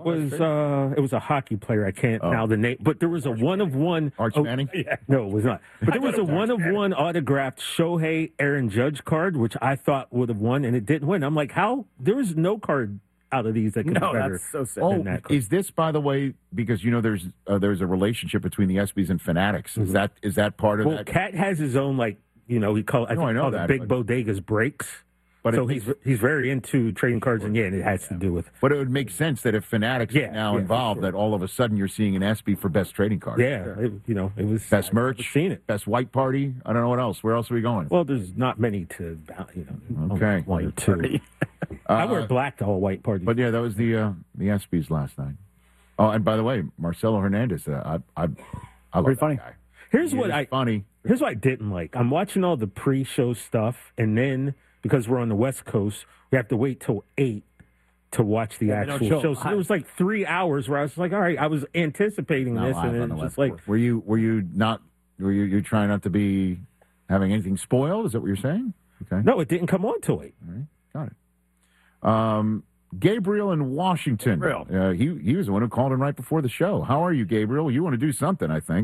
was it was a hockey player. I can't now the name, but there was a one-of-one. Arch Manning? Yeah, no, it was not. But there was a one-of-one autographed Shohei Aaron Judge card, which I thought would have won, and it didn't win. I'm like, how? There was no card out of these that could be better. That's so sad. Oh, is this, by the way, because there's a relationship between the ESPYs and Fanatics? Is that part of that? Well, Cat has his own he call I know that, Big Bodegas breaks. But so he's very into trading cards, and it has to do with. But it would make sense that if Fanatics is now involved, that all of a sudden you're seeing an ESPY for best trading cards. Yeah, it was best merch. Seen it. Best white party. I don't know what else. Where else are we going? Well, there's not many to Okay, one or two. I wear black to all white parties. But that was the ESPYs last night. Oh, and by the way, Marcelo Hernandez. I love pretty funny. That guy. Here's what I didn't like. I'm watching all the pre-show stuff, and then, because we're on the West Coast, we have to wait till 8 to watch the actual show. So it was 3 hours where I was like, all right, I was anticipating this, and then just were you trying not to be having anything spoiled? Is that what you're saying? Okay. No, it didn't come on till 8. All right, got it. Gabriel in Washington. Gabriel. He was the one who called in right before the show. How are you, Gabriel? You want to do something, I think.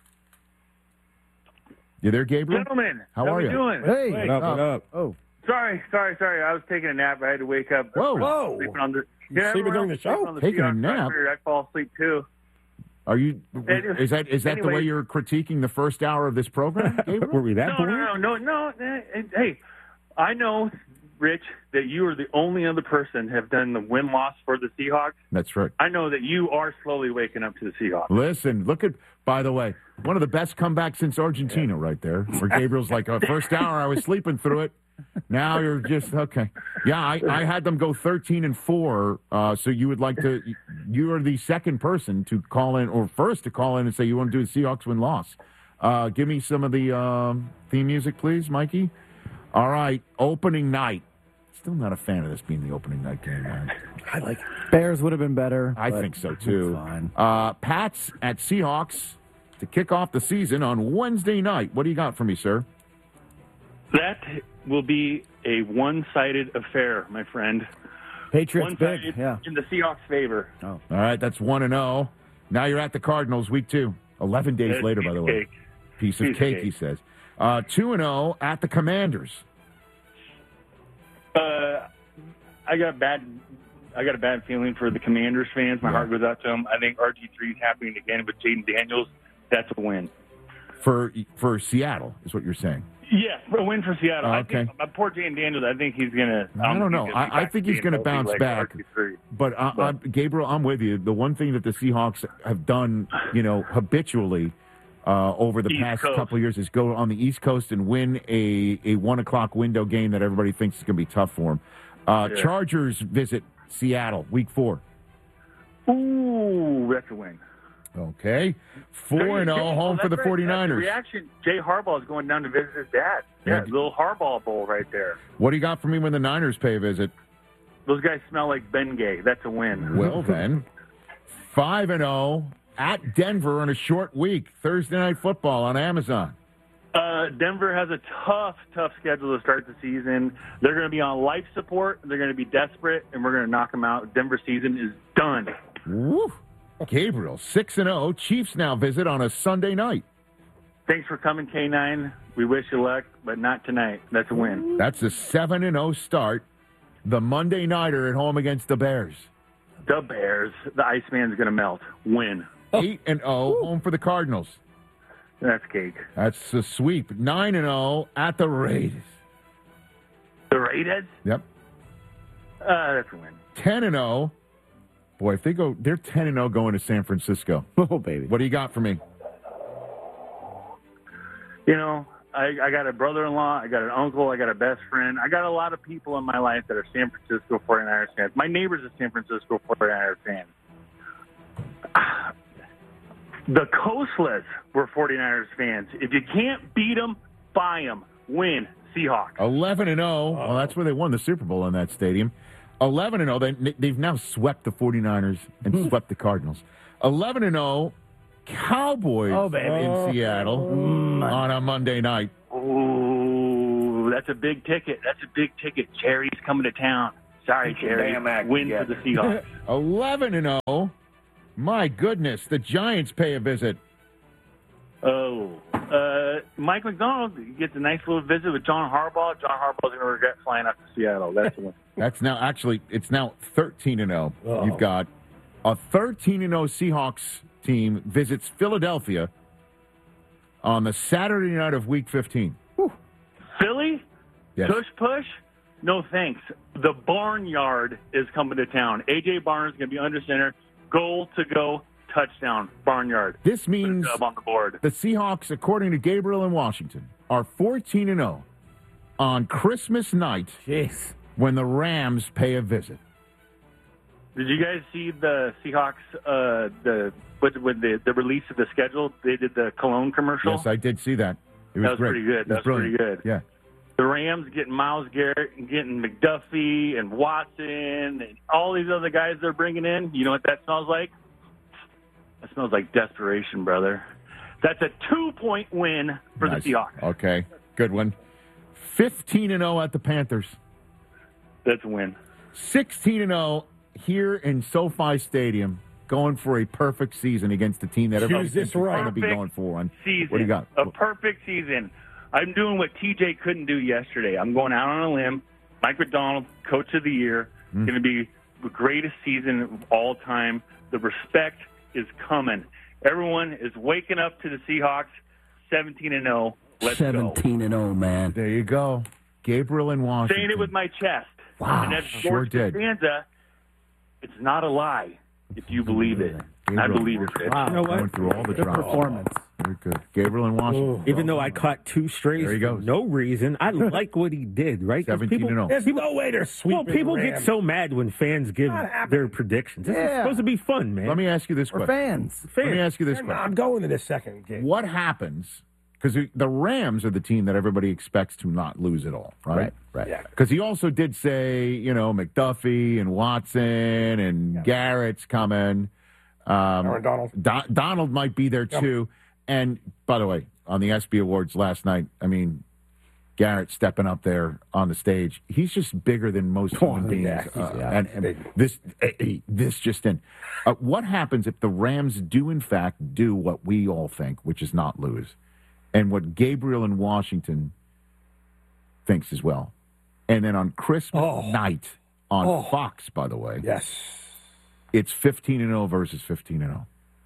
You there, Gabriel? Gentlemen, how are you doing? Hey, what up? Oh. Sorry. I was taking a nap. I had to wake up. Whoa. Sleeping on the, sleeping during the show? Taking a nap? I fall asleep, too. Are you? Is that the way you're critiquing the first hour of this program, Gabriel? Were we that boring? No. Hey, I know, Rich, that you are the only other person have done the win-loss for the Seahawks. That's right. I know that you are slowly waking up to the Seahawks. Listen, by the way, one of the best comebacks since Argentina right there, where Gabriel's like, first hour, I was sleeping through it. Now you're just, okay. Yeah, I had them go 13-4, so you are the second person to call in, or first to call in and say you want to do the Seahawks win-loss. Give me some of the theme music, please, Mikey. All right, opening night. Still not a fan of this being the opening night game, man. I like it. Bears would have been better. I think so, too. Fine. Pats at Seahawks to kick off the season on Wednesday night. What do you got for me, sir? That will be a one-sided affair, my friend. Patriots big, in the Seahawks' favor. Oh. All right, that's 1-0. Now you're at the Cardinals, week 2. 11 days later, by the way. Piece of cake, he says. 2-0 at the Commanders. I got a bad feeling for the Commanders fans. My heart goes out to them. I think RG3 is happening again with Jaden Daniels. That's a win. For Seattle, is what you're saying? Yeah, a win for Seattle. Okay. I think, my poor Jaden Daniels, I think he's going to... I don't know. I think he's going to bounce back. But, Gabriel, I'm with you. The one thing that the Seahawks have done, habitually over the past couple of years is go on the East Coast and win a 1 o'clock window game that everybody thinks is going to be tough for them. Chargers visit Seattle, week 4. Ooh, that's a win. Okay. 4-0, home for the 49ers. The reaction, Jay Harbaugh is going down to visit his dad. Yeah, little Harbaugh Bowl right there. What do you got for me when the Niners pay a visit? Those guys smell like Bengay. That's a win. Well, then, 5-0 at Denver on a short week. Thursday Night Football on Amazon. Denver has a tough schedule to start the season. They're going to be on life support. They're going to be desperate, and we're going to knock them out. Denver season is done. Woo. Gabriel, 6-0. Chiefs now visit on a Sunday night. Thanks for coming, K9. We wish you luck, but not tonight. That's a win. That's a 7-0 start. The Monday nighter at home against the Bears. The Bears. The Iceman's going to melt. Win. 8-0, home for the Cardinals. That's cake. That's a sweep. 9-0 at the Raiders. The Raiders? Yep. That's a win. 10-0. Boy, if they're 10-0 going to San Francisco. Oh, baby. What do you got for me? I got a brother-in-law, I got an uncle, I got a best friend. I got a lot of people in my life that are San Francisco 49ers fans. My neighbor's a San Francisco 49ers fan. The Coastless were 49ers fans. If you can't beat them, buy them. Win. Seahawks. 11-0. Well, that's where they won the Super Bowl in that stadium. 11-0. They've now swept the 49ers and swept the Cardinals. 11-0. Cowboys in Seattle on a Monday night. Ooh, that's a big ticket. Jerry's coming to town. Sorry, Jerry. Win for the Seahawks. 11-0. My goodness, the Giants pay a visit. Mike McDonald gets a nice little visit with John Harbaugh. John Harbaugh's going to regret flying out to Seattle. That's the one. That's now it's now 13-0. Oh. You've got a 13-0 Seahawks team visits Philadelphia on the Saturday night of Week 15. Whew. Philly? Yes. Push? No thanks. The Barnyard is coming to town. A.J. Barnes is going to be under center. Goal to go. Touchdown, Barnyard. This means on the board. The Seahawks, according to Gabriel in Washington, are 14-0 on Christmas night. Jeez. When the Rams pay a visit. Did you guys see the Seahawks? With the release of the schedule, they did the Cologne commercial. Yes, I did see that. It was great. Pretty good. That's pretty good. Yeah. The Rams getting Myles Garrett and getting McDuffie and Watson and all these other guys they're bringing in. You know what that smells like? That smells like desperation, brother. That's a 2-point win for the Seahawks. Okay, good one. 15-0 at the Panthers. That's a win. 16-0 here in SoFi Stadium, going for a perfect season against the team that everybody's going to be going for. What do you got? A perfect season. I'm doing what TJ couldn't do yesterday. I'm going out on a limb. Mike McDonald, Coach of the Year, going to be the greatest season of all time. The respect is coming. Everyone is waking up to the Seahawks. 17-0. Let's 17-0, man. There you go. Gabriel in Washington. Saying it with my chest. Wow, and that's sure did. Costanza. It's not a lie if you believe it. Gabriel, I believe it. Wow. You know what? Going through all the drops. Performance. Very good. Gabriel in Washington. Even though I caught 2 strays for no reason, I like what he did, right? 17-0. There's no way they're sweeping. Well, people get so mad when fans give their predictions. It's supposed to be fun, man. Let me ask you this question. Fans. Let me ask you this question. I'm going to this second game. What happens? Because the Rams are the team that everybody expects to not lose at all, right? Right. Yeah. Because he also did say, McDuffie and Watson and Garrett's coming. Aaron Donald. Donald might be there too. And by the way, on the ESPY Awards last night, Garrett stepping up there on the stage. He's just bigger than most human beings. And this just in. What happens if the Rams do in fact do what we all think, which is not lose, and what Gabriel in Washington thinks as well, and then on Christmas night on Fox, by the way, it's 15-0 versus 15-0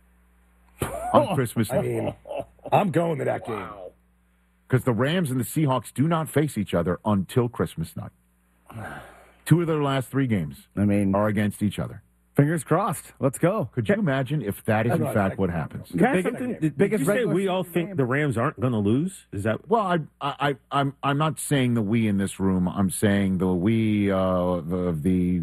on Christmas night. I'm going to that game. Because the Rams and the Seahawks do not face each other until Christmas night. 2 of their last 3 games are against each other. Fingers crossed. Let's go. Could you imagine if that is in fact what happens? Did you say we all think the Rams aren't going to lose? Is that? Well, I'm not saying the we in this room. I'm saying the we of the.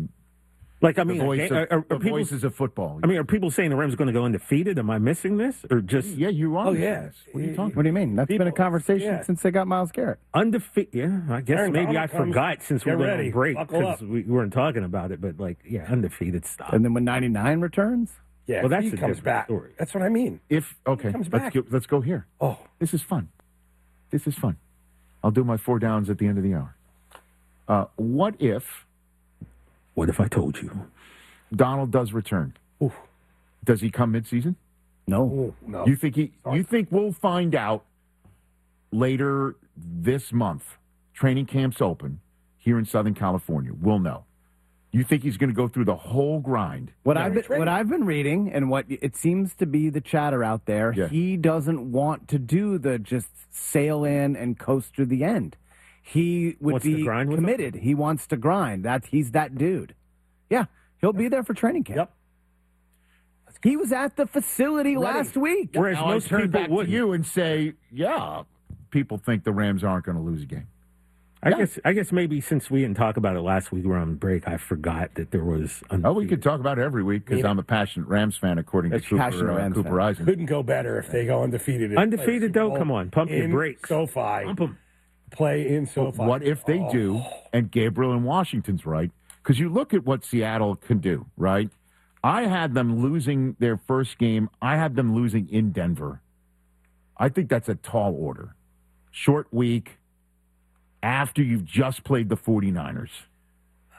Voices of football. Are people saying the Rams are going to go undefeated? Am I missing this, or just? Yeah, you are. Oh, yeah. What are you talking? What do you mean? That's been a conversation since they got Myles Garrett. Undefeated? Yeah, I guess Aaron maybe I Donald forgot since we went on break because we weren't talking about it. But undefeated stuff. And then when 99 returns, well, that's he comes back. Story. That's what I mean. Let's go here. Oh, this is fun. I'll do my 4 downs at the end of the hour. What if I told you? Donald does return. Oof. Does he come midseason? No. No. You think we'll find out later this month? Training camps open here in Southern California. We'll know. You think he's going to go through the whole grind? What I've been reading and what it seems to be the chatter out there, he doesn't want to do the just sail in and coast to the end. He would be committed. He wants to grind. He's that dude. Yeah. He'll be there for training camp. Yep. He was at the facility last week. Whereas most people back to you and say, people think the Rams aren't going to lose a game. I guess maybe since we didn't talk about it last week, we were on break, I forgot that there was. We could talk about it every week because I'm a passionate Rams fan, according to Cooper Eisen. Couldn't go better if they go undefeated. Undefeated, though? Come on, pump your brakes. SoFi. Pump them. Play in SoFi. What if they do, and Gabriel in Washington's right? Because you look at what Seattle can do, right? I had them losing their first game. I had them losing in Denver. I think that's a tall order. Short week after you've just played the 49ers.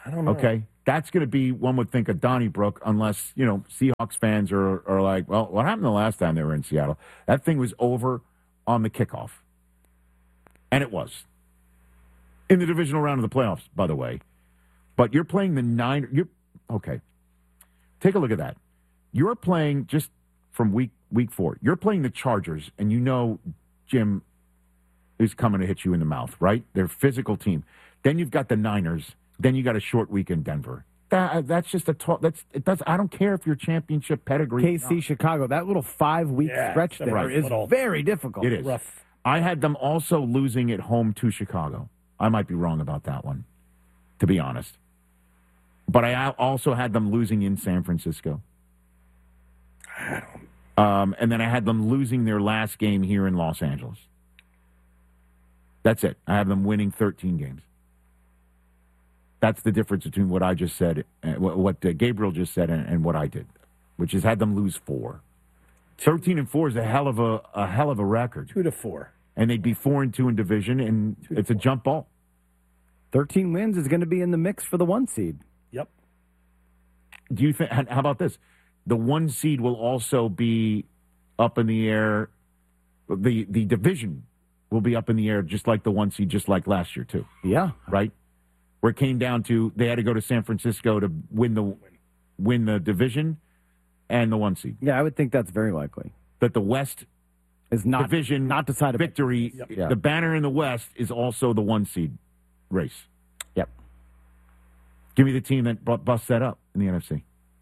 I don't know. Okay, that's going to be, one would think, a Donnybrook, unless, Seahawks fans are like, well, what happened the last time they were in Seattle? That thing was over on the kickoff. And it was. In the divisional round of the playoffs, by the way. But you're playing the Niners. Okay. Take a look at that. You're playing, just from week 4, you're playing the Chargers, and Jim is coming to hit you in the mouth, right? They're a physical team. Then you've got the Niners. Then you got a short week in Denver. That's just I don't care if you're championship pedigree. KC, Chicago, that little 5-week stretch there is very difficult. It is. Rough. I had them also losing at home to Chicago. I might be wrong about that one, to be honest. But I also had them losing in San Francisco. And then I had them losing their last game here in Los Angeles. That's it. I have them winning 13 games. That's the difference between what I just said, what Gabriel just said, and what I did, which is had them lose 4. 13-4 is a hell of a record. 2-4, and they'd be 4-2 in division, and it's a jump ball. 13 wins is going to be in the mix for the 1 seed. Yep. Do you think? How about this? The 1 seed will also be up in the air. The division will be up in the air, just like the 1 seed, just like last year too. Yeah. Right. Where it came down to they had to go to San Francisco to win the division and the 1 seed. Yeah, I would think that's very likely. That the West is not division not decided victory. Yep. Yeah. The banner in the West is also the 1 seed race. Yep. Give me the team that busts that up in the NFC.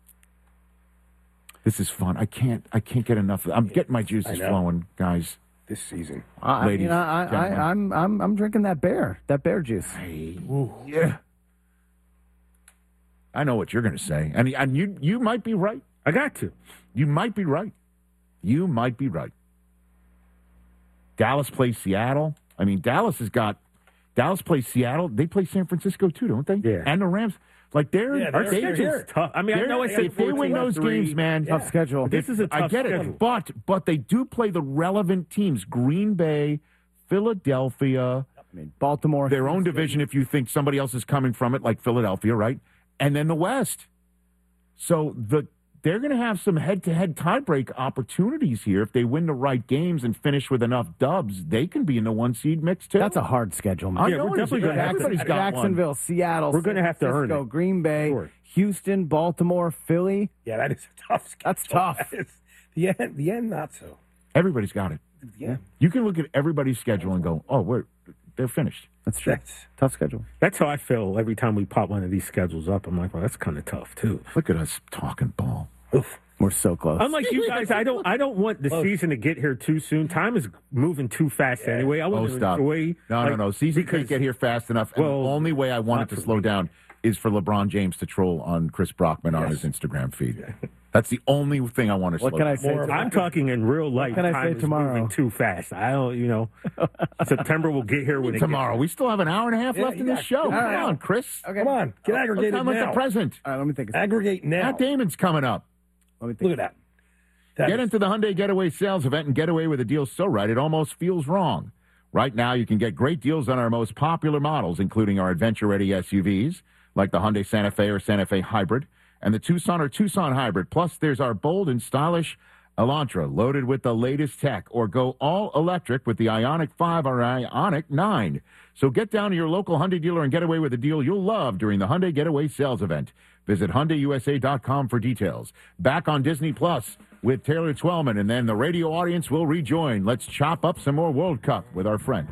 This is fun. I can't get enough. I'm getting my juices flowing, guys. This season, ladies. I'm drinking that bear juice. Hey, yeah. I know what you're going to say, and you might be right. I got to. You might be right. Dallas plays Seattle. I mean, Dallas plays Seattle. They play San Francisco too, don't they? Yeah. And the Rams. Like our schedule's tough. I mean, I know I said if they win those games, man, tough schedule. This is a tough schedule. I get it, but they do play the relevant teams: Green Bay, Philadelphia, Baltimore, their own division. If you think somebody else is coming from it, like Philadelphia, right? And then the West. So they're going to have some head-to-head tiebreak opportunities here. If they win the right games and finish with enough dubs, they can be in the 1 seed mix too. That's a hard schedule, man. Yeah, we're definitely going to have to. Jacksonville, Seattle, we're going to have to earn it. Green Bay, sure. Houston, Baltimore, Philly. Yeah, that is a tough schedule. That's tough. The end, not so. Everybody's got it. Yeah. You can look at everybody's schedule and go, they're finished. That's true. Tough schedule. That's how I feel every time we pop one of these schedules up. I'm like, well, that's kind of tough too. Look at us talking ball. Oof. We're so close. Unlike you guys, I don't want the season to get here too soon. Time is moving too fast anyway. I want to enjoy. No. Season can't get here fast enough. And the only way I want it to slow down is for LeBron James to troll on Chris Brockman on his Instagram feed. That's the only thing I want to slow down. What can I say? I'm talking in real life. What can I say tomorrow? Moving too fast. I don't, September will get here when tomorrow. We still have an hour and a half left in this show. Come on, Chris. Okay. Come on. Get aggregated now. Like the present. All right, let me think. Aggregate now. Matt Damon's coming up. Let me think. Look at that. Get into the Hyundai Getaway sales event and get away with a deal so right it almost feels wrong. Right now, you can get great deals on our most popular models, including our adventure-ready SUVs, like the Hyundai Santa Fe or Santa Fe Hybrid, and the Tucson or Tucson Hybrid. Plus, there's our bold and stylish Elantra, loaded with the latest tech, or go all-electric with the Ioniq 5 or Ioniq 9. So get down to your local Hyundai dealer and get away with a deal you'll love during the Hyundai Getaway sales event. Visit HyundaiUSA.com for details. Back on Disney Plus with Taylor Twellman, and then the radio audience will rejoin. Let's chop up some more World Cup with our friend.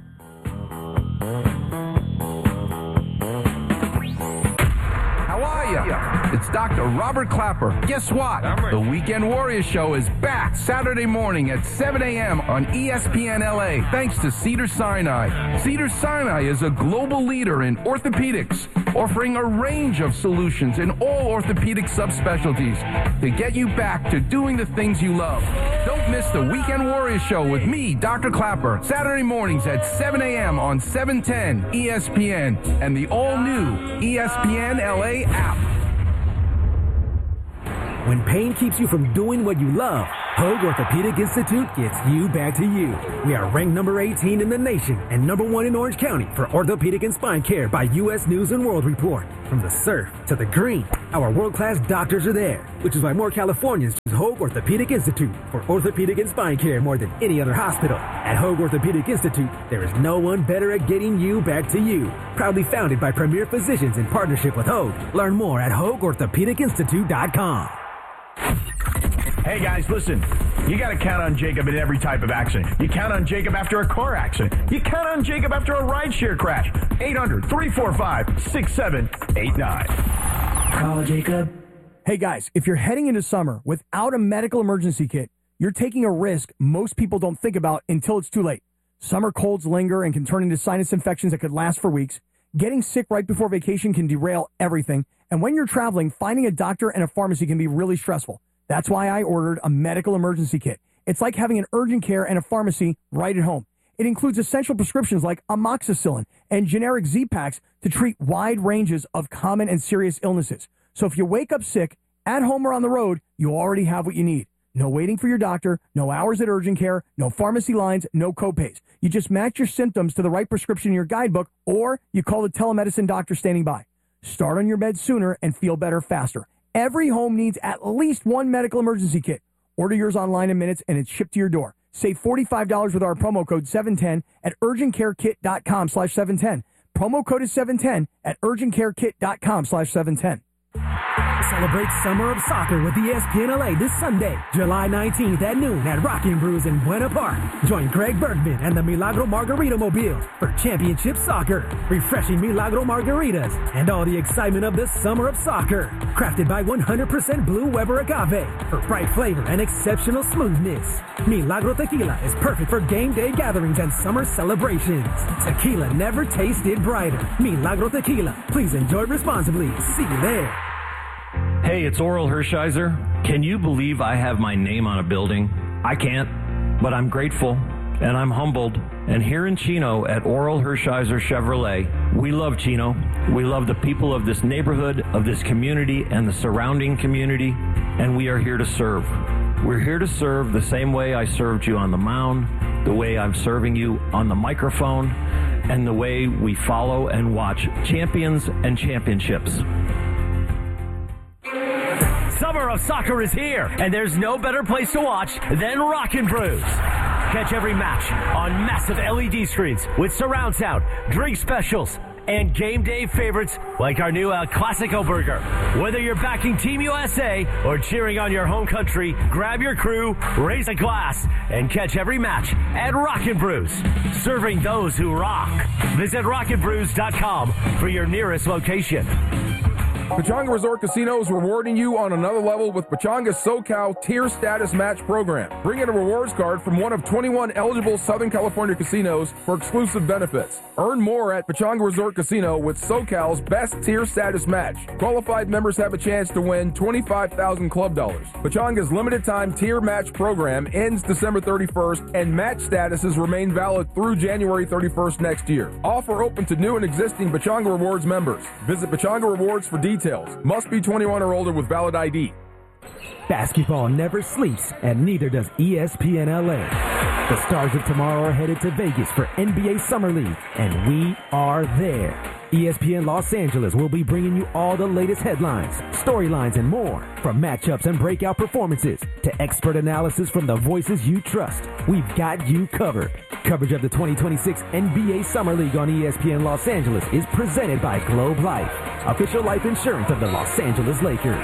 How are you? It's Dr. Robert Clapper. Guess what? The Weekend Warriors Show is back Saturday morning at 7 a.m. on ESPN LA, thanks to Cedars-Sinai. Cedars-Sinai is a global leader in orthopedics, offering a range of solutions in all orthopedic subspecialties to get you back to doing the things you love. Don't miss the Weekend Warriors Show with me, Dr. Clapper, Saturday mornings at 7 a.m. on 710 ESPN and the all-new ESPN LA app. When pain keeps you from doing what you love, Hoag Orthopedic Institute gets you back to you. We are ranked number 18 in the nation and number 1 in Orange County for orthopedic and spine care by U.S. News and World Report. From the surf to the green, our world-class doctors are there, which is why more Californians choose Hoag Orthopedic Institute for orthopedic and spine care more than any other hospital. At Hoag Orthopedic Institute, there is no one better at getting you back to you. Proudly founded by premier physicians in partnership with Hoag. Learn more at HoagOrthopedicInstitute.com. Hey guys, listen. You got to count on Jacob in every type of accident. You count on Jacob after a car accident. You count on Jacob after a rideshare crash. 800-345-6789. Call Jacob. Hey guys, if you're heading into summer without a medical emergency kit, you're taking a risk most people don't think about until it's too late. Summer colds linger and can turn into sinus infections that could last for weeks. Getting sick right before vacation can derail everything. And when you're traveling, finding a doctor and a pharmacy can be really stressful. That's why I ordered a medical emergency kit. It's like having an urgent care and a pharmacy right at home. It includes essential prescriptions like amoxicillin and generic Z-Packs to treat wide ranges of common and serious illnesses. So if you wake up sick, at home or on the road, you already have what you need. No waiting for your doctor, no hours at urgent care, no pharmacy lines, no copays. You just match your symptoms to the right prescription in your guidebook, or you call the telemedicine doctor standing by. Start on your bed sooner and feel better faster. Every home needs at least one medical emergency kit. Order yours online in minutes and it's shipped to your door. Save $45 with our promo code 710 at urgentcarekit.com/710. Promo code is 710 at urgentcarekit.com/710. Celebrate Summer of Soccer with ESPN LA this Sunday, July 19th at noon at Rockin' Brews in Buena Park. Join Greg Bergman and the Milagro Margarita Mobile for championship soccer, refreshing Milagro margaritas, and all the excitement of the Summer of Soccer. Crafted by 100% Blue Weber Agave for bright flavor and exceptional smoothness. Milagro Tequila is perfect for game day gatherings and summer celebrations. Tequila never tasted brighter. Milagro Tequila. Please enjoy responsibly. See you there. Hey, it's Oral Hershiser. Can you believe I have my name on a building? I can't, but I'm grateful and I'm humbled. And here in Chino at Oral Hershiser Chevrolet, we love Chino. We love the people of this neighborhood, of this community, and the surrounding community, and we are here to serve. We're here to serve the same way I served you on the mound, the way I'm serving you on the microphone, and the way we follow and watch champions and championships. Summer of Soccer is here, and there's no better place to watch than Rockin' Brews. Catch every match on massive LED screens with surround sound, drink specials, and game day favorites like our new El Clasico burger. Whether you're backing Team USA or cheering on your home country, grab your crew, raise a glass, and catch every match at Rockin' Brews, serving those who rock. Visit rockinbrews.com for your nearest location. Pechanga Resort Casino is rewarding you on another level with Pechanga's SoCal Tier Status Match Program. Bring in a rewards card from one of 21 eligible Southern California casinos for exclusive benefits. Earn more at Pechanga Resort Casino with SoCal's Best Tier Status Match. Qualified members have a chance to win $25,000 club dollars. Pechanga's limited-time tier match program ends December 31st, and match statuses remain valid through January 31st next year. Offer open to new and existing Pechanga Rewards members. Visit Pechanga Rewards for details. Must be 21 or older with valid ID. Basketball never sleeps, and neither does ESPN LA. The stars of tomorrow are headed to Vegas for NBA Summer League, and we are there. ESPN Los Angeles will be bringing you all the latest headlines, storylines, and more. From matchups and breakout performances to expert analysis from the voices you trust, we've got you covered. Coverage of the 2026 NBA Summer League on ESPN Los Angeles is presented by Globe Life, official life insurance of the Los Angeles Lakers.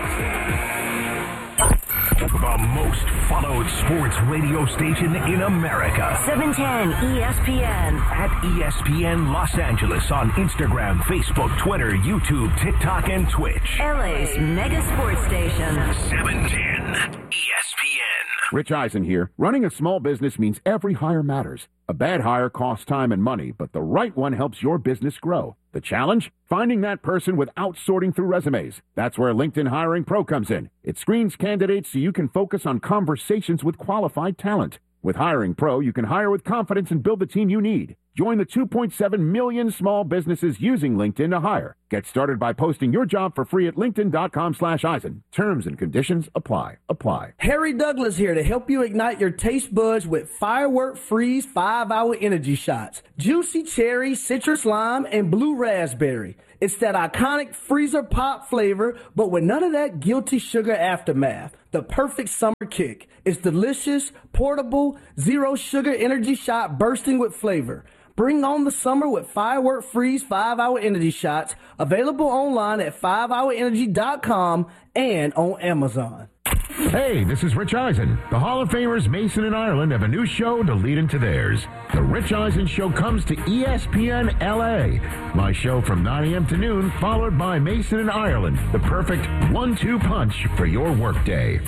The most followed sports radio station in America. 710 ESPN. At ESPN Los Angeles on Instagram, Facebook, Twitter, YouTube, TikTok, and Twitch. LA's mega sports station. 710 ESPN. Rich Eisen here. Running a small business means every hire matters. A bad hire costs time and money, but the right one helps your business grow. The challenge? Finding that person without sorting through resumes. That's where LinkedIn Hiring Pro comes in. It screens candidates so you can focus on conversations with qualified talent. With Hiring Pro, you can hire with confidence and build the team you need. Join the 2.7 million small businesses using LinkedIn to hire. Get started by posting your job for free at linkedin.com/Eisen. Terms and conditions apply. Harry Douglas here to help you ignite your taste buds with Firework Freeze 5-Hour Energy Shots. Juicy cherry, citrus lime, and blue raspberry. It's that iconic freezer pop flavor, but with none of that guilty sugar aftermath. The perfect summer kick. It's delicious, portable, zero sugar energy shot bursting with flavor. Bring on the summer with Firework Freeze 5-Hour Energy Shots, available online at 5hourenergy.com and on Amazon. Hey, this is Rich Eisen. The Hall of Famers Mason and Ireland have a new show to lead into theirs. The Rich Eisen Show comes to ESPN LA. My show from 9 a.m. to noon, followed by Mason and Ireland, the perfect 1-2 punch for your workday.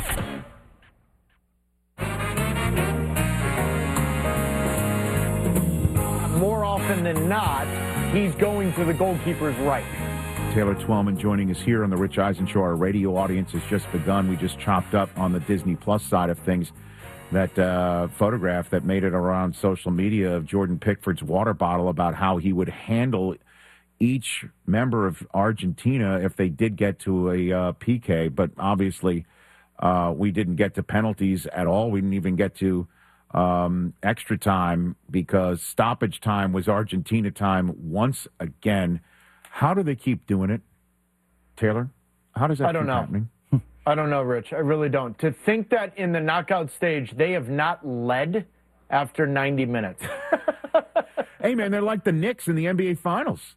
More often than not, he's going to the goalkeeper's right. Taylor Twellman joining us here on the Rich Eisen Show. Our radio audience has just begun. We just chopped up on the Disney Plus side of things that photograph that made it around social media of Jordan Pickford's water bottle about how he would handle each member of Argentina if they did get to a PK. But obviously, we didn't get to penalties at all. We didn't even get to extra time because stoppage time was Argentina time once again. How do they keep doing it, Taylor? How does that keep happening? I don't know, Rich. I really don't. To think that in the knockout stage, they have not led after 90 minutes. Hey, man, they're like the Knicks in the NBA Finals.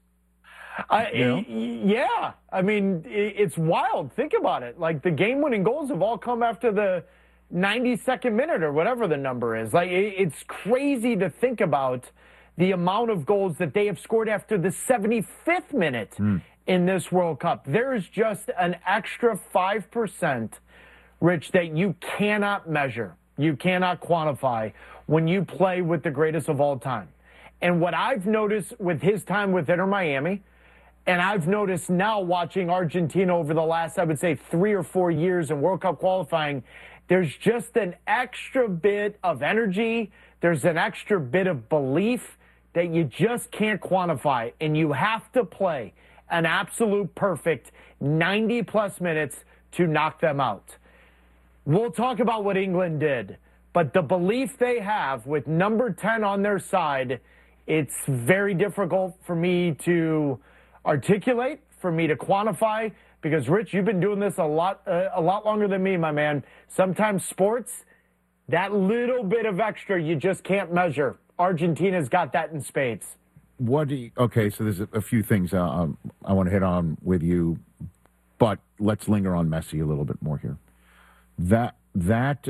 Yeah. I mean, it's wild. Think about it. Like, the game-winning goals have all come after the 92nd minute or whatever the number is. Like, it's crazy to think about the amount of goals that they have scored after the 75th minute in this World Cup. There is just an extra 5%, Rich, that you cannot measure. You cannot quantify when you play with the greatest of all time. And what I've noticed with his time with Inter Miami, and I've noticed now watching Argentina over the last, I would say, 3 or 4 years in World Cup qualifying, there's just an extra bit of energy. There's an extra bit of belief that you just can't quantify, and you have to play an absolute perfect 90-plus minutes to knock them out. We'll talk about what England did, but the belief they have with number 10 on their side, it's very difficult for me to articulate, for me to quantify, because, Rich, you've been doing this a lot longer than me, my man. Sometimes sports, that little bit of extra you just can't measure. Argentina's got that in spades. Okay, so there's a few things I want to hit on with you, but let's linger on Messi a little bit more here. That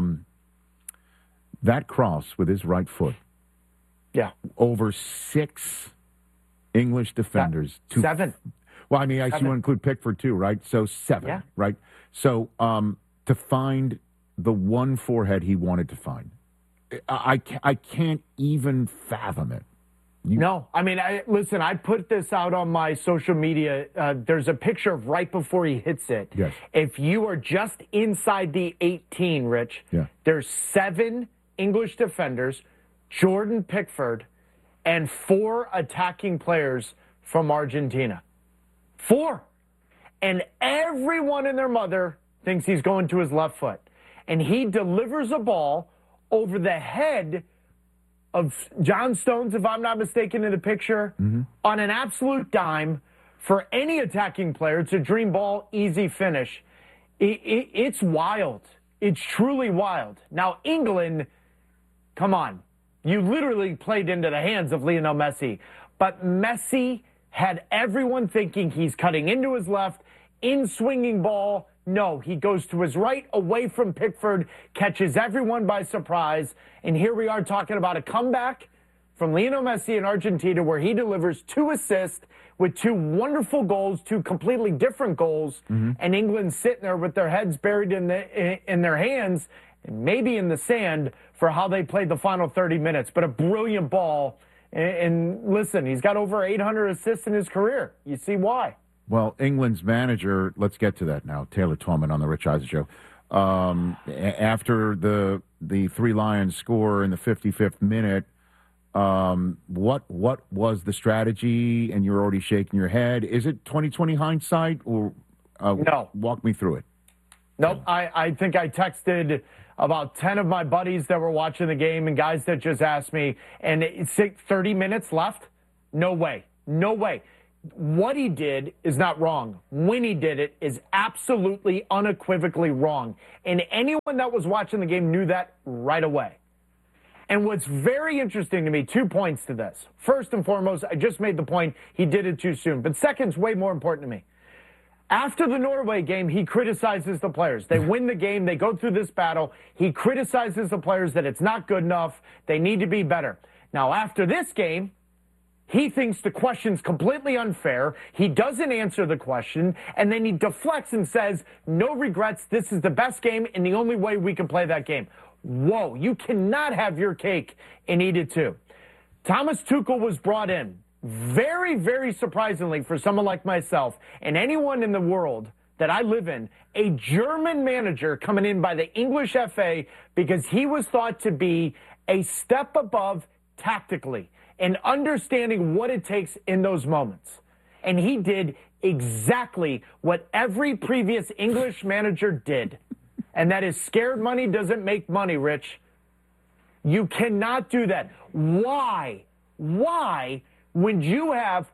cross with his right foot. Yeah. Over 6 English defenders. 7. Well, I mean, I see you include Pickford too, right? So 7, right? So to find the one forehead he wanted to find. I can't even fathom it. No, I mean, listen, I put this out on my social media. There's a picture of right before he hits it. Yes. If you are just inside the 18, Rich, there's 7 English defenders, Jordan Pickford, and 4 attacking players from Argentina. 4. And everyone and their mother thinks he's going to his left foot. And he delivers a ball over the head of John Stones, if I'm not mistaken, in the picture, on an absolute dime for any attacking player. It's a dream ball, easy finish. It's wild. It's truly wild. Now, England, come on. You literally played into the hands of Lionel Messi. But Messi had everyone thinking he's cutting into his left, in-swinging ball. No, he goes to his right, away from Pickford, catches everyone by surprise, and here we are talking about a comeback from Lionel Messi in Argentina where he delivers 2 assists with 2 wonderful goals, 2 completely different goals, and England sitting there with their heads buried in their hands and maybe in the sand for how they played the final 30 minutes. But a brilliant ball, and listen, he's got over 800 assists in his career. You see why. Well, England's manager, let's get to that now, Taylor Twellman on the Rich Eisen Show. After the 3 Lions score in the 55th minute, What was the strategy? And you're already shaking your head. Is it 2020 hindsight, or no? Walk me through it. Nope. I think I texted about 10 of my buddies that were watching the game and guys that just asked me, and it's 30 minutes left. No way. No way. What he did is not wrong. When he did it is absolutely unequivocally wrong. And anyone that was watching the game knew that right away. And what's very interesting to me, 2 points to this. First and foremost, I just made the point he did it too soon. But second's way more important to me. After the Norway game, he criticizes the players. They win the game. They go through this battle. He criticizes the players that it's not good enough. They need to be better. Now, after this game, he thinks the question's completely unfair. He doesn't answer the question, and then he deflects and says, no regrets, this is the best game and the only way we can play that game. Whoa, you cannot have your cake and eat it too. Thomas Tuchel was brought in, very, very surprisingly for someone like myself and anyone in the world that I live in, a German manager coming in by the English FA because he was thought to be a step above tactically and understanding what it takes in those moments. And he did exactly what every previous English manager did. And that is scared money doesn't make money, Rich. You cannot do that. Why? Why, when you have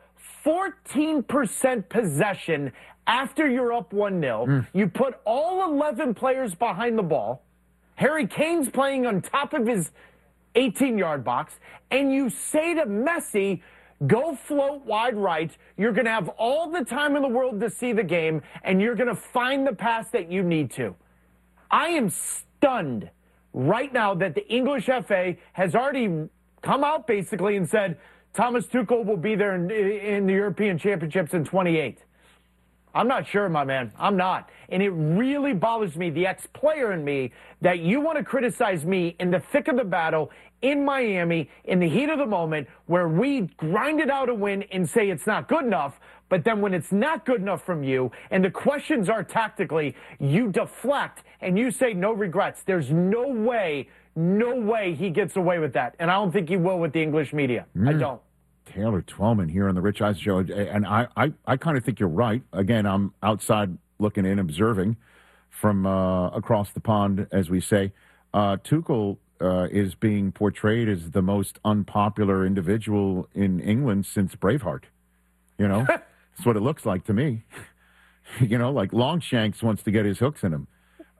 14% possession after you're up 1-0, you put all 11 players behind the ball, Harry Kane's playing on top of his 18-yard box, and you say to Messi, go float wide right, you're going to have all the time in the world to see the game, and you're going to find the pass that you need to. I am stunned right now that the English FA has already come out basically and said Thomas Tuchel will be there in the European Championships in 28. I'm not sure, my man. I'm not. And it really bothers me, the ex-player in me, that you want to criticize me in the thick of the battle in Miami, in the heat of the moment, where we grinded out a win and say it's not good enough. But then when it's not good enough from you and the questions are tactically, you deflect and you say no regrets. There's no way he gets away with that. And I don't think he will with the English media. I don't. Taylor Twellman here on the Rich Eisen Show. And I kind of think you're right. Again, I'm outside looking in, observing from across the pond, as we say. Tuchel is being portrayed as the most unpopular individual in England since Braveheart. You know, that's what it looks like to me. You know, like Longshanks wants to get his hooks in him.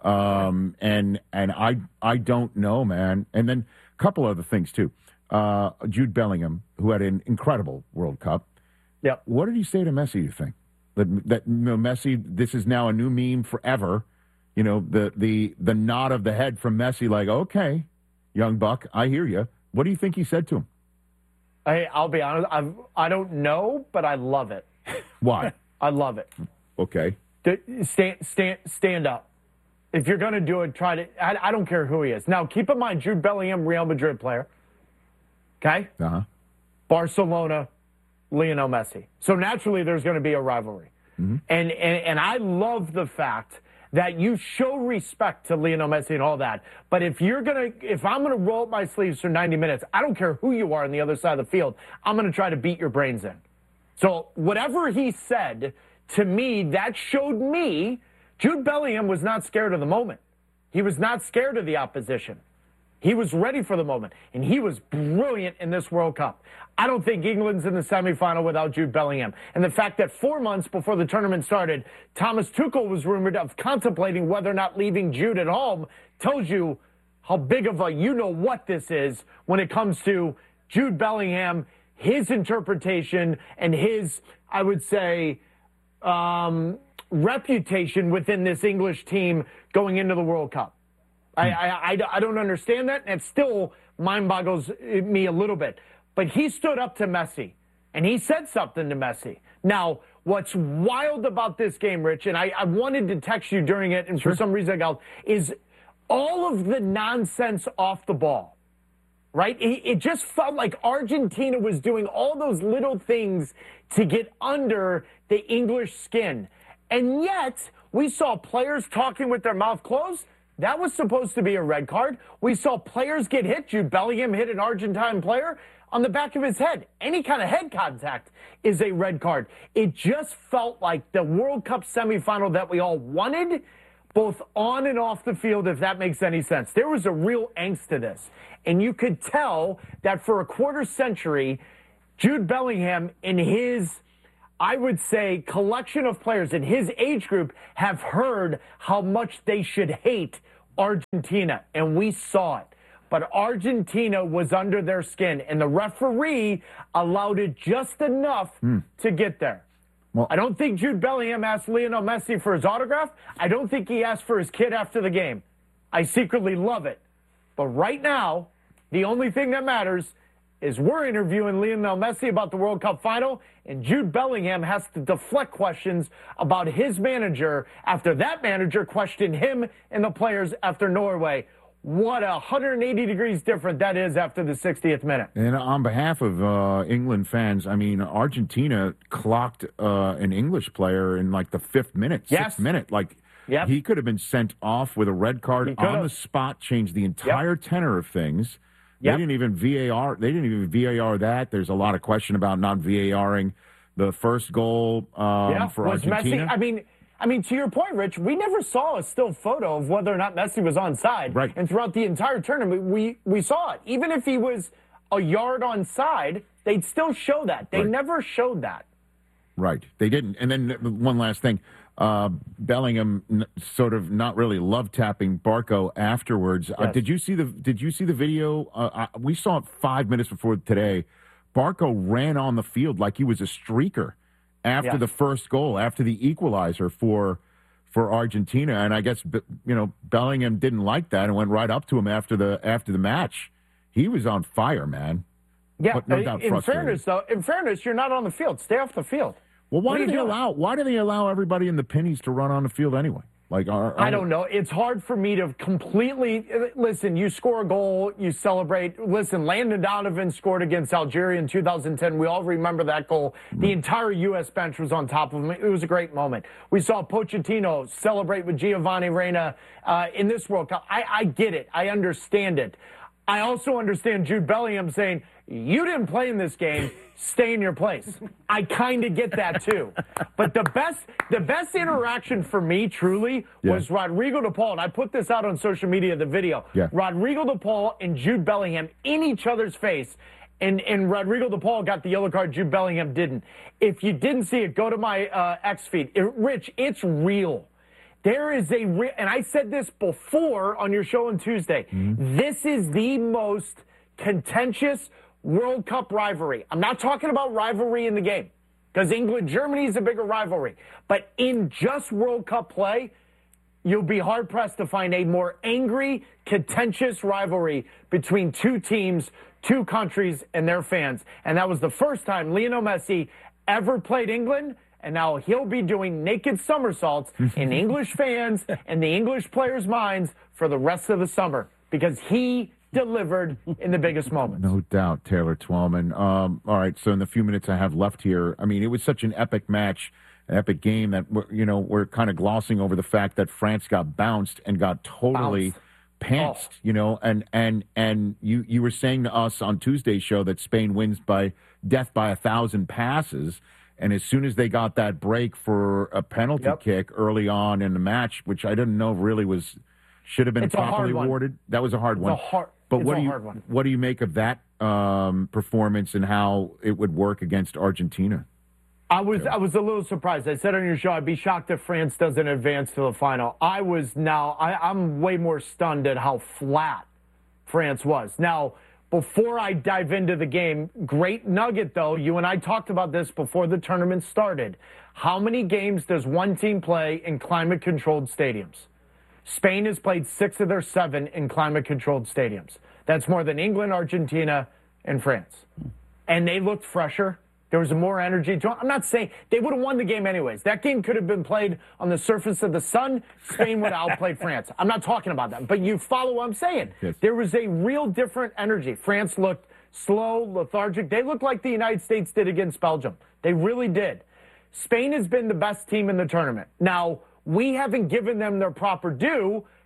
And I don't know, man. And then a couple other things, too. Jude Bellingham, who had an incredible World Cup. Yep. What did he say to Messi, you think? That you know, Messi, this is now a new meme forever. You know, the nod of the head from Messi, like, okay, young buck, I hear you. What do you think he said to him? Hey, I'll be honest, I don't know, but I love it. Why? I love it. Okay. Stand up. If you're going to do it, try to. I don't care who he is. Now, keep in mind, Jude Bellingham, Real Madrid player. Okay? Uh-huh. Barcelona, Lionel Messi. So naturally, there's going to be a rivalry. Mm-hmm. And I love the fact that you show respect to Lionel Messi and all that. But if I'm going to roll up my sleeves for 90 minutes, I don't care who you are on the other side of the field, I'm going to try to beat your brains in. So whatever he said, to me, that showed me Jude Bellingham was not scared of the moment. He was not scared of the opposition. He was ready for the moment, and he was brilliant in this World Cup. I don't think England's in the semifinal without Jude Bellingham. And the fact that 4 months before the tournament started, Thomas Tuchel was rumored of contemplating whether or not leaving Jude at home tells you how big of a you-know-what this is when it comes to Jude Bellingham, his interpretation, and his, I would say, reputation within this English team going into the World Cup. I don't understand that, and it still mind boggles me a little bit. But he stood up to Messi, and he said something to Messi. Now, what's wild about this game, Rich, and I wanted to text you during it, and for some reason I got, is all of the nonsense off the ball, right? It just felt like Argentina was doing all those little things to get under the English skin. And yet, we saw players talking with their mouth closed, That was supposed to be a red card. We saw players get hit. Jude Bellingham hit an Argentine player on the back of his head. Any kind of head contact is a red card. It just felt like the World Cup semifinal that we all wanted, both on and off the field, if that makes any sense. There was a real angst to this. And you could tell that for a quarter century, Jude Bellingham in his, I would say, collection of players in his age group have heard how much they should hate Argentina. And we saw it. But Argentina was under their skin, and the referee allowed it just enough to get there. Well, I don't think Jude Bellingham asked Lionel Messi for his autograph. I don't think he asked for his kid after the game. I secretly love it. But right now, the only thing that matters is we're interviewing Lionel Messi about the World Cup final, and Jude Bellingham has to deflect questions about his manager after that manager questioned him and the players after Norway. What 180 degrees different that is after the 60th minute. And on behalf of England fans, I mean, Argentina clocked an English player in like the 5th minute, 6th minute. Like, he could have been sent off with a red card on the spot, changed the entire tenor of things. They didn't even VAR. They didn't even VAR that. There's a lot of question about not VARing the first goal for Argentina. Messi, I mean, to your point, Rich, we never saw a still photo of whether or not Messi was onside. Right. And throughout the entire tournament, we saw it. Even if he was a yard onside, they'd still show that. They never showed that. Right. They didn't. And then one last thing. Bellingham sort of not really love tapping Barco afterwards. Yes. Did you see the video? We saw it 5 minutes before today. Barco ran on the field like he was a streaker after the first goal, after the equalizer for Argentina, and I guess Bellingham didn't like that and went right up to him after the match. He was on fire, man. Yeah, but no doubt frustrated. In fairness, you're not on the field. Stay off the field. Well, why do they allow everybody in the pennies to run on the field anyway? Like, I don't know. It's hard for me to completely listen. You score a goal, you celebrate. Listen, Landon Donovan scored against Algeria in 2010. We all remember that goal. The entire U.S. bench was on top of him. It was a great moment. We saw Pochettino celebrate with Giovanni Reina in this World Cup. I get it. I understand it. I also understand Jude Bellingham saying, "You didn't play in this game. Stay in your place." I kind of get that too. But the best interaction for me, truly, was Rodrigo de Paul. And I put this out on social media, the video. Yeah. Rodrigo de Paul and Jude Bellingham in each other's face. And Rodrigo de Paul got the yellow card. Jude Bellingham didn't. If you didn't see it, go to my X feed. Rich, it's real. There is and I said this before on your show on Tuesday. This is the most contentious World Cup rivalry. I'm not talking about rivalry in the game, because England-Germany is a bigger rivalry. But in just World Cup play, you'll be hard-pressed to find a more angry, contentious rivalry between two teams, two countries, and their fans. And that was the first time Lionel Messi ever played England, and now he'll be doing naked somersaults in English fans and the English players' minds for the rest of the summer, because he delivered in the biggest moment. No doubt, Taylor Twellman. All right, so in the few minutes I have left here, I mean, it was such an epic match, an epic game that, we're kind of glossing over the fact that France got bounced and got totally pantsed, and you were saying to us on Tuesday's show that Spain wins by death by 1,000 passes. And as soon as they got that break for a penalty kick early on in the match, which I didn't know really should have been properly awarded. That was a hard one. But what do you make of that performance and how it would work against Argentina? I was a little surprised. I said on your show I'd be shocked if France doesn't advance to the final. I'm way more stunned at how flat France was. Now, before I dive into the game, great nugget, though. You and I talked about this before the tournament started. How many games does one team play in climate-controlled stadiums? Spain has played 6 of their 7 in climate-controlled stadiums. That's more than England, Argentina, and France. And they looked fresher. There was more energy to it. I'm not saying they would have won the game anyways. That game could have been played on the surface of the sun. Spain would have outplayed France. I'm not talking about that. But you follow what I'm saying. Yes. There was a real different energy. France looked slow, lethargic. They looked like the United States did against Belgium. They really did. Spain has been the best team in the tournament. Now, we haven't given them their proper due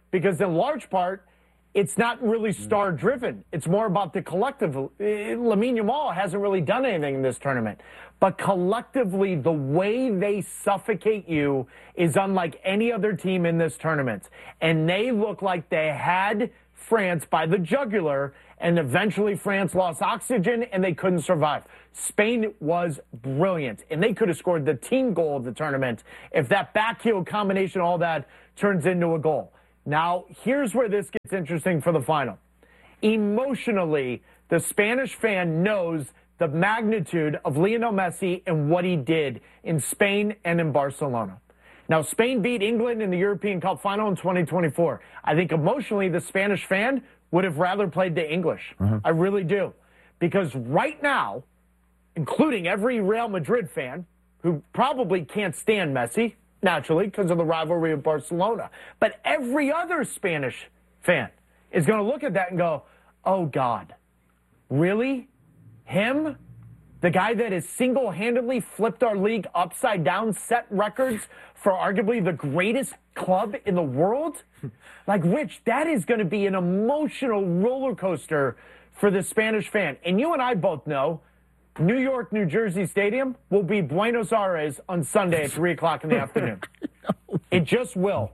because in large part, it's not really star-driven. It's more about the collective. Lamine Yamal hasn't really done anything in this tournament. But collectively, the way they suffocate you is unlike any other team in this tournament. And they look like they had France by the jugular, and eventually France lost oxygen, and they couldn't survive. Spain was brilliant, and they could have scored the team goal of the tournament if that backheel combination, all that, turns into a goal. Now, here's where this gets interesting for the final. Emotionally, the Spanish fan knows the magnitude of Lionel Messi and what he did in Spain and in Barcelona. Now, Spain beat England in the European Cup final in 2024. I think emotionally, the Spanish fan would have rather played the English. I really do. Because right now, including every Real Madrid fan who probably can't stand Messi, naturally, because of the rivalry of Barcelona. But every other Spanish fan is going to look at that and go, oh, God, really? Him? The guy that has single-handedly flipped our league upside down, set records for arguably the greatest club in the world? Like, Rich, that is going to be an emotional roller coaster for the Spanish fan. And you and I both know New York, New Jersey Stadium will be Buenos Aires on Sunday at 3 o'clock in the afternoon. It just will.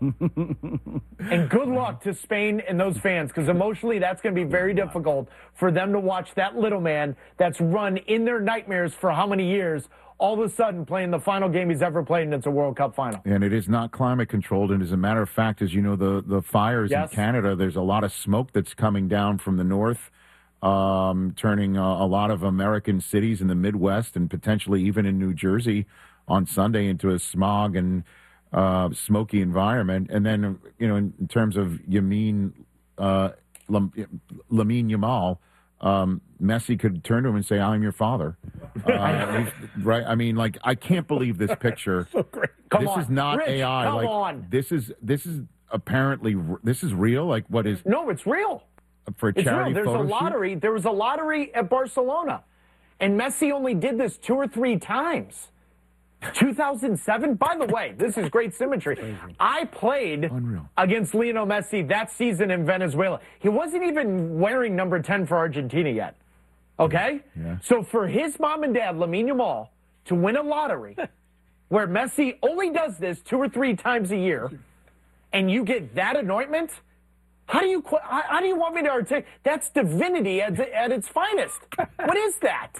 And good luck to Spain and those fans, because emotionally that's going to be very difficult for them to watch that little man that's run in their nightmares for how many years, all of a sudden playing the final game he's ever played, and it's a World Cup final. And it is not climate controlled. And as a matter of fact, as you know, the fires in Canada, there's a lot of smoke that's coming down from the north. Turning a lot of American cities in the Midwest and potentially even in New Jersey on Sunday into a smog and smoky environment. And then, you know, in terms of Lamine Yamal, Messi could turn to him and say, I'm your father. Right? I mean, like, I can't believe this picture. So great. This is not Rich, AI. come like, on. This is apparently, this is real? Like, what is... No, it's real. For a charity There's photo a lottery. shoot? There was a lottery at Barcelona, and Messi only did this 2 or 3 times. 2007. By the way, this is great symmetry. I played against Lionel Messi that season in Venezuela. He wasn't even wearing number 10 for Argentina yet. Okay? Yeah. So for his mom and dad, Lamine Yamal, to win a lottery where Messi only does this 2 or 3 times a year, and you get that anointment. How do you want me to articulate? That's divinity at its finest. What is that?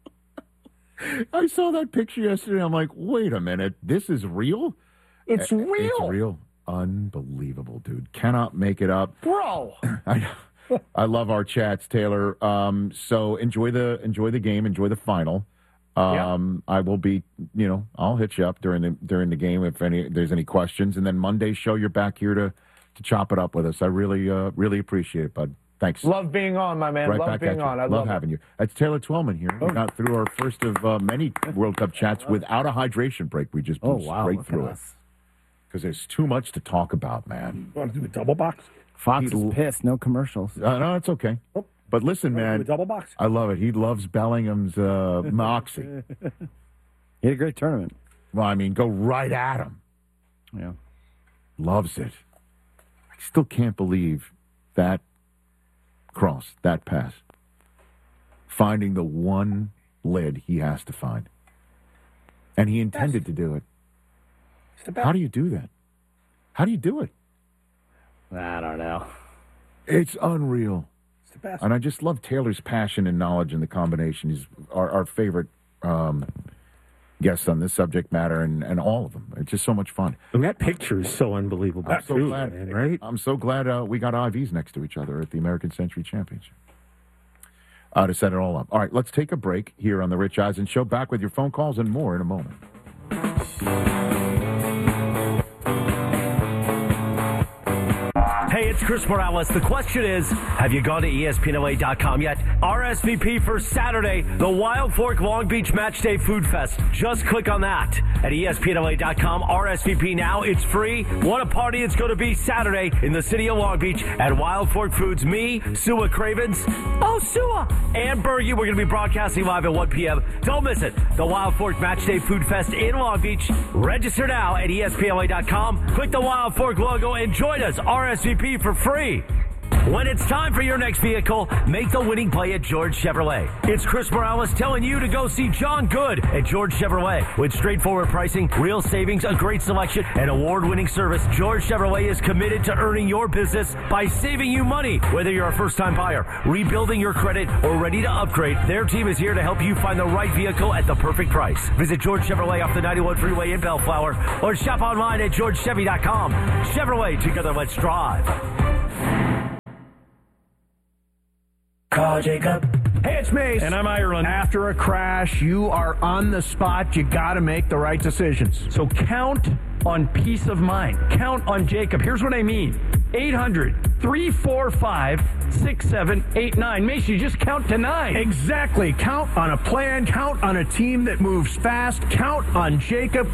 I saw that picture yesterday. I'm like, wait a minute. This is real? It's real. It's real. Unbelievable, dude. Cannot make it up. Bro. I love our chats, Taylor. So enjoy the game. Enjoy the final. I will be, I'll hit you up during the game if there's any questions. And then Monday's show, you're back here to chop it up with us. I really appreciate it, bud. Thanks. Love being on, my man. Right love back being at you. on. I love having you. That's Taylor Twellman here. We got through our first of many World Cup chats without a hydration break. We just blew straight through it. Because there's too much to talk about, man. You want to do a double box? Fox is pissed. No commercials. No, it's okay. But listen, man. Do a double box? I love it. He loves Bellingham's moxie. He had a great tournament. Well, I mean, go right at him. Yeah. Loves it. I still can't believe that cross, that pass. Finding the one lid he has to find. And he intended to do it. How do you do that? How do you do it? I don't know. It's unreal. It's the best. And I just love Taylor's passion and knowledge in the combination. He's our favorite guest on this subject matter, and all of them. It's just so much fun. And that picture is so unbelievable. I'm so glad, man, right? I'm so glad we got IVs next to each other at the American Century Championship to set it all up. All right, let's take a break here on the Rich Eisen Show. Back with your phone calls and more in a moment. Hey, it's Chris Morales. The question is, have you gone to ESPNLA.com yet? RSVP for Saturday, the Wild Fork Long Beach Match Day Food Fest. Just click on that at ESPNLA.com. RSVP now. It's free. What a party it's going to be Saturday in the city of Long Beach at Wild Fork Foods. Me, Sua Cravens, Sua, and Bergie. We're going to be broadcasting live at 1 p.m. Don't miss it. The Wild Fork Match Day Food Fest in Long Beach. Register now at ESPNLA.com. Click the Wild Fork logo and join us. RSVP for free. When it's time for your next vehicle, make the winning play at George Chevrolet. It's Chris Morales telling you to go see John Good at George Chevrolet. With straightforward pricing, real savings, a great selection, and award-winning service, George Chevrolet is committed to earning your business by saving you money. Whether you're a first-time buyer, rebuilding your credit, or ready to upgrade, their team is here to help you find the right vehicle at the perfect price. Visit George Chevrolet off the 91 freeway in Bellflower, or shop online at georgechevy.com. Chevrolet, together let's drive. Call Jacob. Hey, it's Mace. And I'm Ireland. After a crash, you are on the spot. You got to make the right decisions. So count on peace of mind. Count on Jacob. Here's what I mean. 800-345-6789. Mace, you just count to 9. Exactly. Count on a plan. Count on a team that moves fast. Count on Jacob.